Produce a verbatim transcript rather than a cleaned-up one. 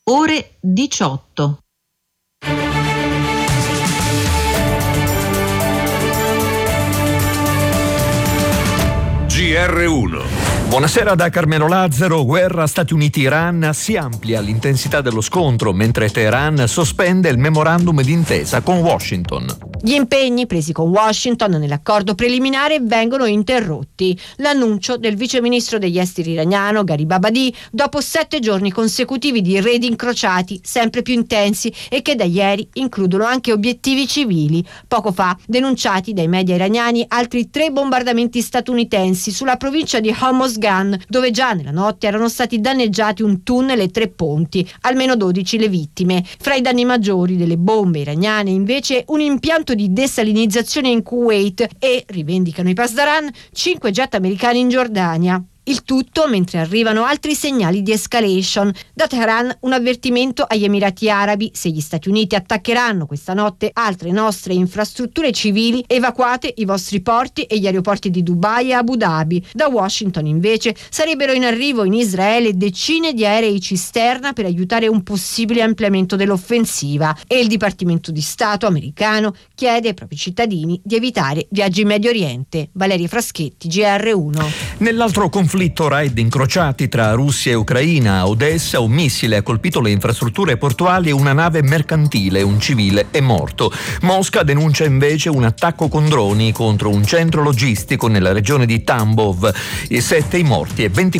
ore diciotto. G R uno. Buonasera da Carmelo Lazzaro. Guerra Stati Uniti-Iran, si amplia l'intensità dello scontro mentre Teheran sospende il memorandum d'intesa con Washington. Gli impegni presi con Washington nell'accordo preliminare vengono interrotti. L'annuncio del viceministro degli esteri iraniano Gharib Abadi dopo sette giorni consecutivi di raid incrociati sempre più intensi e che da ieri includono anche obiettivi civili. Poco fa denunciati dai media iraniani altri tre bombardamenti statunitensi sulla provincia di Hormozgan, dove già nella notte erano stati danneggiati un tunnel e tre ponti, almeno dodici le vittime. Fra i danni maggiori delle bombe iraniane invece un impianto di desalinizzazione in Kuwait e, rivendicano i Pasdaran, cinque jet americani in Giordania. Il tutto mentre arrivano altri segnali di escalation. Da Teheran un avvertimento agli Emirati Arabi: se gli Stati Uniti attaccheranno questa notte altre nostre infrastrutture civili, evacuate i vostri porti e gli aeroporti di Dubai e Abu Dhabi. Da Washington invece sarebbero in arrivo in Israele decine di aerei cisterna per aiutare un possibile ampliamento dell'offensiva, e il Dipartimento di Stato americano chiede ai propri cittadini di evitare viaggi in Medio Oriente. Valeria Fraschetti, G R uno. Nell'altro conflitto Conflitto raid incrociati tra Russia e Ucraina. A Odessa un missile ha colpito le infrastrutture portuali e una nave mercantile. Un civile è morto. Mosca denuncia invece un attacco con droni contro un centro logistico nella regione di Tambov. I sette i morti e venti